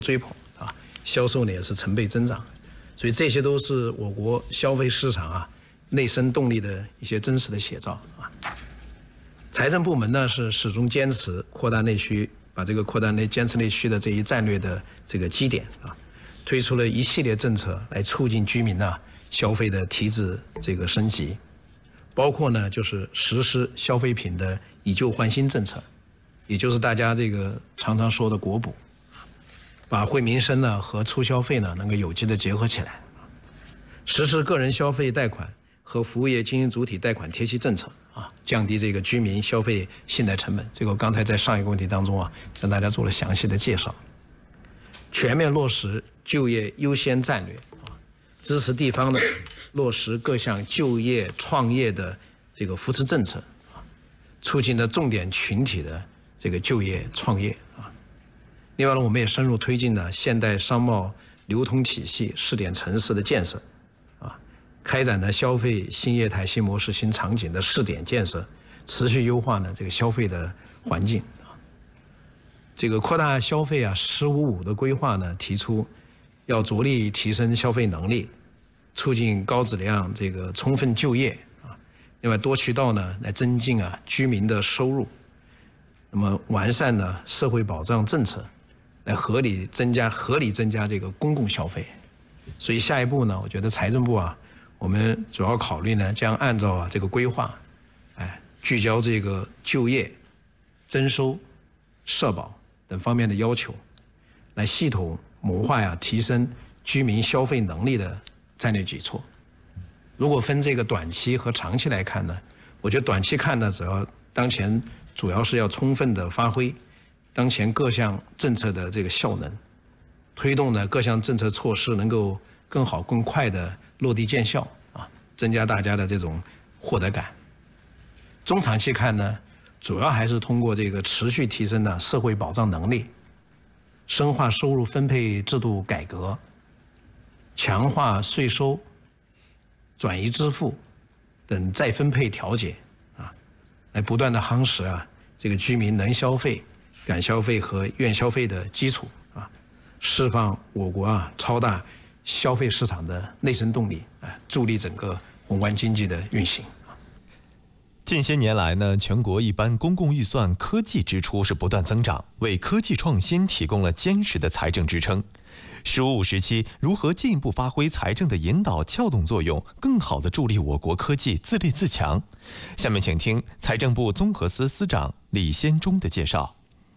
追捧啊，销售呢也是成倍增长，所以这些都是我国消费市场啊内生动力的一些真实的写照啊。财政部门呢是始终坚持扩大内需，把这个扩大坚持内需的这一战略的这个基点啊，推出了一系列政策来促进居民呢消费的提质这个升级，包括呢就是实施消费品的以旧换新政策，也就是大家这个常常说的国补。把惠民生呢和促消费呢能够有机的结合起来，实施个人消费贷款和服务业经营主体贷款贴息政策啊，降低这个居民消费信贷成本。这个我刚才在上一个问题当中啊，向大家做了详细的介绍。全面落实就业优先战略啊，支持地方呢落实各项就业创业的这个扶持政策啊，促进了重点群体的这个就业创业啊。另外呢，我们也深入推进了现代商贸流通体系试点城市的建设，啊，开展了消费新业态、新模式、新场景的试点建设，持续优化呢这个消费的环境啊。这个扩大消费啊“15+5”的规划呢，提出要着力提升消费能力，促进高质量这个充分就业啊。另外，多渠道呢来增进啊居民的收入，那么完善呢社会保障政策。来合理增加这个公共消费，所以下一步呢，我觉得财政部啊，我们主要考虑呢，将按照这个规划，聚焦这个就业、增收、社保等方面的要求，来系统谋划提升居民消费能力的战略举措。如果分这个短期和长期来看呢，我觉得短期看呢，当前主要是要充分的发挥当前各项政策的这个效能，推动呢各项政策措施能够更好更快的落地见效啊，增加大家的这种获得感。中长期看呢，主要还是通过这个持续提升的社会保障能力，深化收入分配制度改革，强化税收、转移支付等再分配调节啊，来不断的夯实啊这个居民能消费、敢消费和愿消费的基础啊，释放我国啊超大消费市场的内生动力啊，助力整个宏观经济的运行。 近些年来呢，全国一般公共预算科技支出是不断增长，为科技创新提供了坚实的财政支撑。“15+5”时期如何进一步发挥财政的引导撬动作用，更好地助力我国科技自立自强？下面请听财政部综合司司长李先忠的介绍。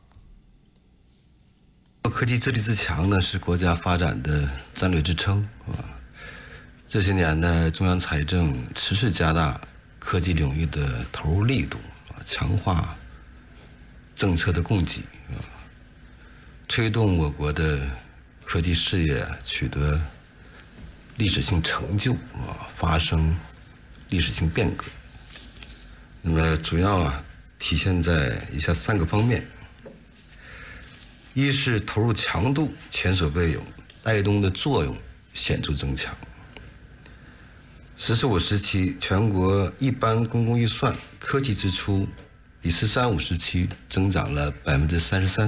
科技自立自强呢，是国家发展的战略支撑啊。这些年呢，中央财政持续加大科技领域的投入力度啊，强化政策的供给啊，推动我国的科技事业取得历史性成就啊，发生历史性变革。那么主要体现在以下3个方面。一是投入强度前所未有，带动的作用显著增强。“15+5”时期，全国一般公共预算科技支出比“13+5”时期增长了33%。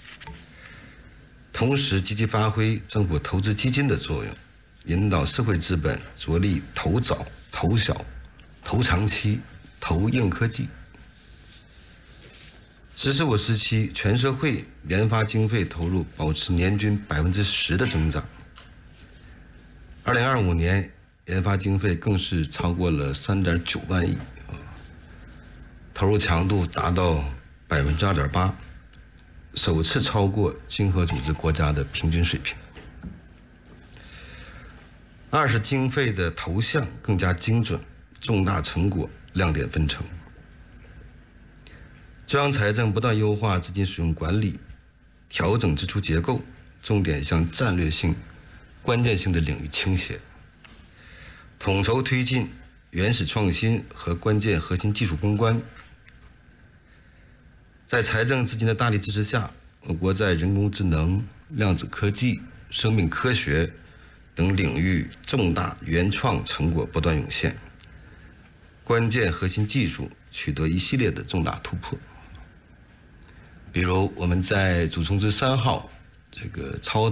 同时，积极发挥政府投资基金的作用，引导社会资本着力投早、投小、投长期、投硬科技。“15+5”时期，全社会研发经费投入保持年均10%的增长。2025年，研发经费更是超过了3.9万亿，投入强度达到2.8%，首次超过经合组织国家的平均水平。二是经费的投向更加精准，重大成果亮点纷呈。中央财政不断优化资金使用管理，调整支出结构，重点向战略性、关键性的领域倾斜，统筹推进原始创新和关键核心技术攻关。在财政资金的大力支持下，我国在人工智能、量子科技、生命科学等领域重大原创成果不断涌现，关键核心技术取得一系列的重大突破。比如我们在主冲之3号这个超